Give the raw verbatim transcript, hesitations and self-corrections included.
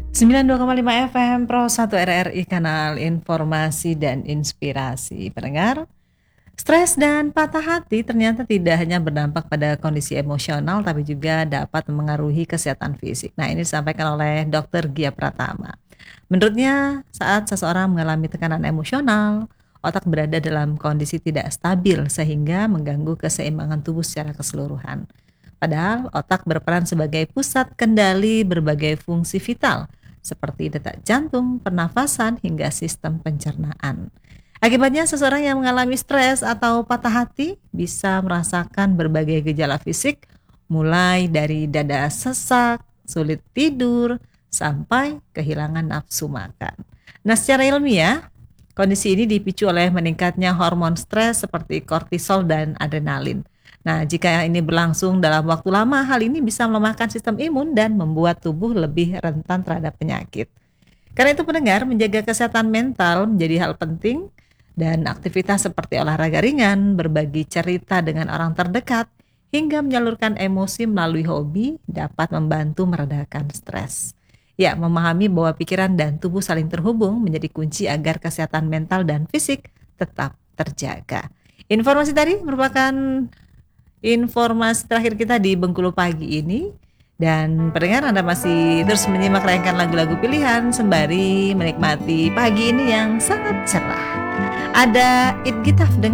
sembilan puluh dua koma lima F M Pro satu R R I, kanal informasi dan inspirasi. Pendengar, stres dan patah hati ternyata tidak hanya berdampak pada kondisi emosional, tapi juga dapat memengaruhi kesehatan fisik. Nah, ini disampaikan oleh dokter Gia Pratama. Menurutnya, saat seseorang mengalami tekanan emosional, otak berada dalam kondisi tidak stabil sehingga mengganggu keseimbangan tubuh secara keseluruhan. Padahal otak berperan sebagai pusat kendali berbagai fungsi vital seperti detak jantung, pernafasan, hingga sistem pencernaan. Akibatnya seseorang yang mengalami stres atau patah hati bisa merasakan berbagai gejala fisik, mulai dari dada sesak, sulit tidur, sampai kehilangan nafsu makan. Nah, secara ilmiah, kondisi ini dipicu oleh meningkatnya hormon stres seperti kortisol dan adrenalin. Nah, jika ini berlangsung dalam waktu lama, hal ini bisa melemahkan sistem imun dan membuat tubuh lebih rentan terhadap penyakit. Karena itu pendengar, menjaga kesehatan mental menjadi hal penting, dan aktivitas seperti olahraga ringan, berbagi cerita dengan orang terdekat, hingga menyalurkan emosi melalui hobi dapat membantu meredakan stres. Ya, memahami bahwa pikiran dan tubuh saling terhubung menjadi kunci agar kesehatan mental dan fisik tetap terjaga. Informasi tadi merupakan informasi terakhir kita di Bengkulu pagi ini. Dan pendengar, Anda masih terus menyimak rangkaian lagu-lagu pilihan sembari menikmati pagi ini yang sangat cerah. Ada It Gitaf dengan